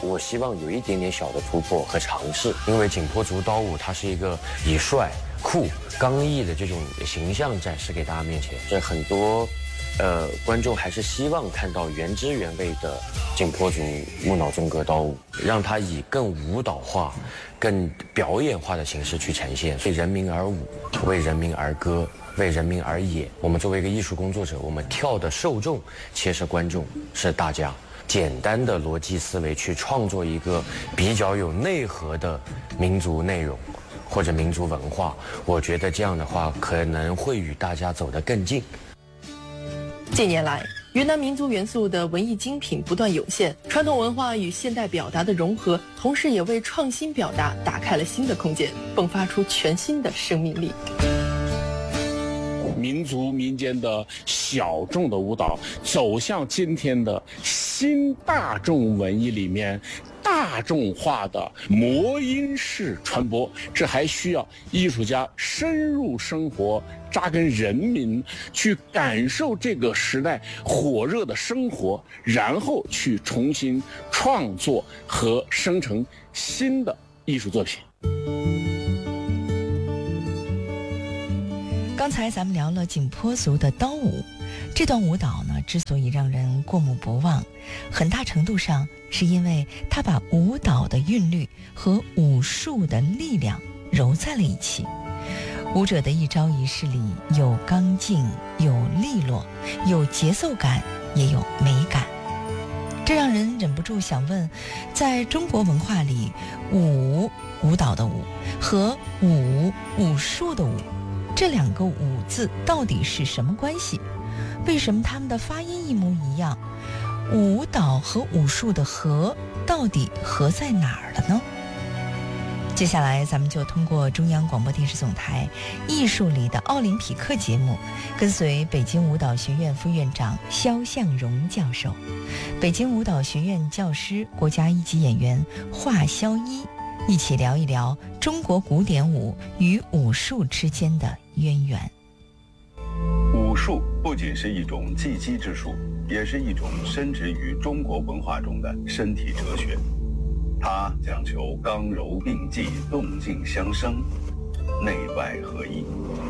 我希望有一点点小的突破和尝试，因为景颇族刀舞它是一个以帅、酷、刚毅的这种形象展示给大家面前，这很多观众还是希望看到原汁原味的景颇族木脑纵歌刀舞，让它以更舞蹈化、更表演化的形式去呈现，为人民而舞，为人民而歌，为人民而演。我们作为一个艺术工作者，我们跳的受众其实观众是大家。简单的逻辑思维去创作一个比较有内核的民族内容或者民族文化，我觉得这样的话可能会与大家走得更近。 近年来，云南民族元素的文艺精品不断涌现，传统文化与现代表达的融合，同时也为创新表达打开了新的空间，迸发出全新的生命力。 民族民间的小众的舞蹈走向今天的新大众文艺里面大众化的魔音式传播，这还需要艺术家深入生活，扎根人民，去感受这个时代火热的生活，然后去重新创作和生成新的艺术作品。 刚才咱们聊了景颇族的刀舞，这段舞蹈呢，之所以让人过目不忘，很大程度上是因为它把舞蹈的韵律和武术的力量揉在了一起。舞者的一招一式里有刚劲，有利落，有节奏感，也有美感。这让人忍不住想问，在中国文化里，舞蹈的舞和武术的武，这两个武字到底是什么关系？为什么他们的发音一模一样？舞蹈和武术的和到底和在哪儿了呢？接下来咱们就通过中央广播电视总台艺术里的奥林匹克节目，跟随北京舞蹈学院副院长肖向荣教授，北京舞蹈学院教师、国家一级演员华萧一，一起聊一聊中国古典舞与武术之间的渊源。 武术不仅是一种技击之术，也是一种深植于中国文化中的身体哲学。它讲求刚柔并济、动静相生、内外合一。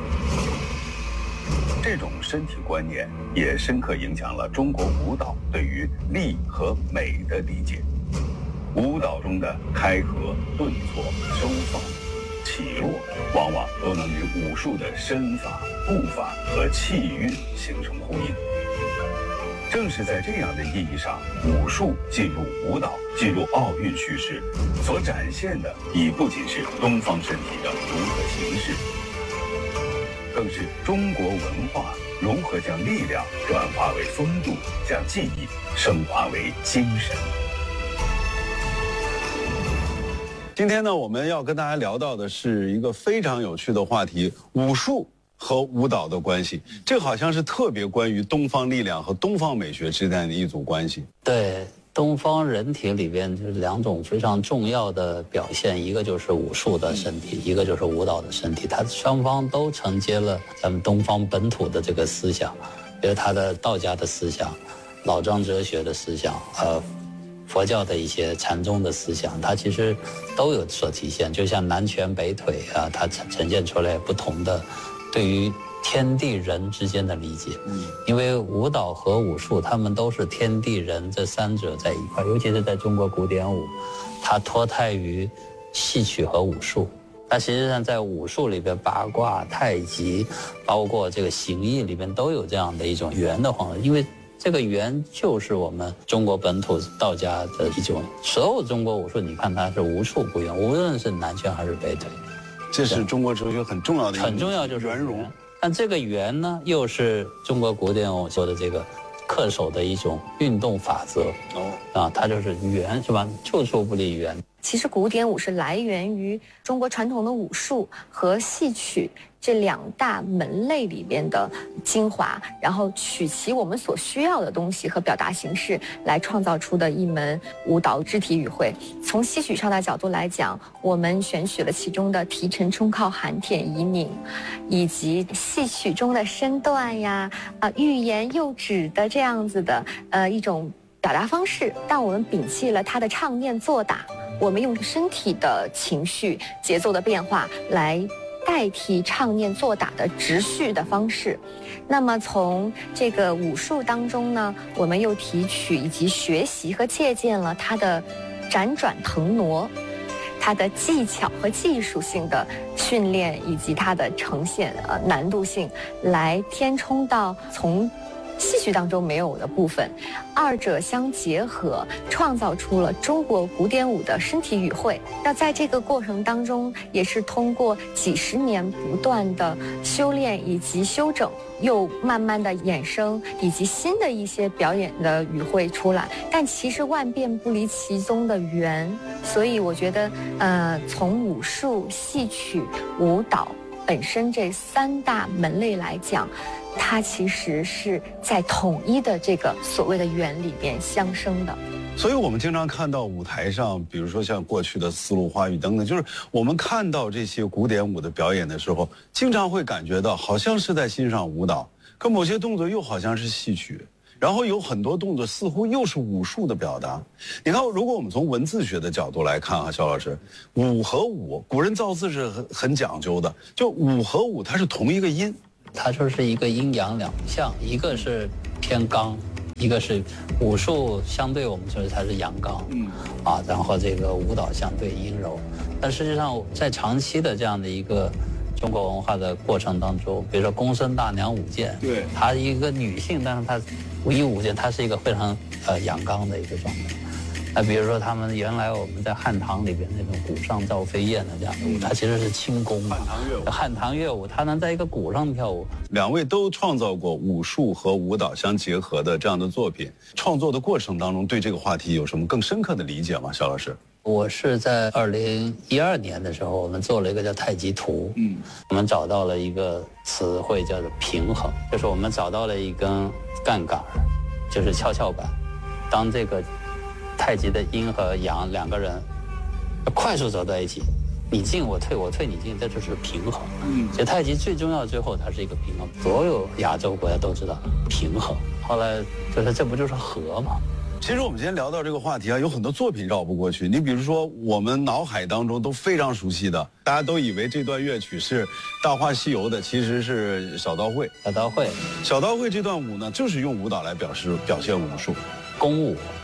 这种身体观念也深刻影响了中国舞蹈对于力和美的理解。舞蹈中的开合、顿挫、收放、起落，往往都能与武术的身法、步法和气韵形成呼应。正是在这样的意义上，武术进入舞蹈、进入奥运叙事，所展现的已不仅是东方身体的独特形式，更是中国文化如何将力量转化为风度，将技艺升华为精神。 今天呢，我们要跟大家聊到的是一个非常有趣的话题：武术和舞蹈的关系。这好像是特别关于东方力量和东方美学之间的一组关系。 对，东方人体里边就是两种非常重要的表现，一个就是武术的身体，一个就是舞蹈的身体。它双方都承接了咱们东方本土的这个思想，比如它的道家的思想、老庄哲学的思想，佛教的一些禅宗的思想，它其实都有所体现。就像南拳北腿啊，它呈现出来不同的对于天地人之间的理解。因为舞蹈和武术他们都是天地人这三者在一块，尤其是在中国古典舞，它脱胎于戏曲和武术。它实际上在武术里边，八卦、太极，包括这个形意里边都有这样的一种圆的方式。因为这个圆就是我们中国本土道家的一种，所有中国武术你看它是无处不圆，无论是南拳还是北腿。 这是中国哲学很重要的一个， 很重要，就是圆融。 但这个圆呢，又是中国古典舞说的这个恪守的一种运动法则。它就是圆，是吧？处处不离圆。 其实古典舞是来源于中国传统的武术和戏曲这两大门类里边的精华，然后取其我们所需要的东西和表达形式来创造出的一门舞蹈肢体语汇。从戏曲上的角度来讲，我们选取了其中的提沉冲靠含舔移拧，以及戏曲中的身段呀、欲言又止的这样子的一种表达方式，但我们摒弃了它的唱念做打，我们用身体的情绪、节奏的变化来代替唱念做打的直叙的方式。那么从这个武术当中呢，我们又提取以及学习和借鉴了它的辗转腾挪，它的技巧和技术性的训练以及它的呈现难度性，来填充到从戏曲当中没有的部分，二者相结合，创造出了中国古典舞的身体语汇。那在这个过程当中，也是通过几十年不断的修炼以及修整，又慢慢的衍生以及新的一些表演的语汇出来。但其实万变不离其宗的源，所以我觉得，从武术、戏曲、舞蹈本身这三大门类来讲，它其实是在统一的这个所谓的原里边相生的。 所以我们经常看到舞台上，比如说像过去的丝路花语等等，就是我们看到这些古典舞的表演的时候，经常会感觉到好像是在欣赏舞蹈，可某些动作又好像是戏曲，然后有很多动作似乎又是武术的表达。你看，如果我们从文字学的角度来看啊，肖老师，武和武，古人造字是很讲究的，就武和武它是同一个音。 它就是一个阴阳两象，一个是偏刚，一个是武术相对我们说它是阳刚，然后这个舞蹈相对阴柔。但实际上在长期的这样的一个中国文化的过程当中，比如说公孙大娘舞剑， 对， 她一个女性，但是她舞剑，她是一个非常阳刚的一个状态。那比如说他们原来我们在汉唐里边那种鼓上赵飞燕的这样的舞，它其实是轻功嘛。汉唐乐舞，它能在一个鼓上跳舞。 两位都创造过武术和舞蹈相结合的这样的作品，创作的过程当中对这个话题有什么更深刻的理解吗？肖老师？ 我是在2012年的时候，我们做了一个叫太极图，我们找到了一个词汇叫做平衡，就是我们找到了一根杠杆，就是跷跷板，当这个太极的阴和阳两个人快速走在一起，你进我退，我退你进，这就是平衡。所以太极最重要，最后它是一个平衡。所有亚洲国家都知道平衡，后来就是这不就是和吗？ 其实我们今天聊到这个话题啊，有很多作品绕不过去。你比如说，我们脑海当中都非常熟悉的，大家都以为这段乐曲是《大话西游》的，其实是小刀会。 小刀会， 小刀会这段舞呢，就是用舞蹈来表现武术， 功舞。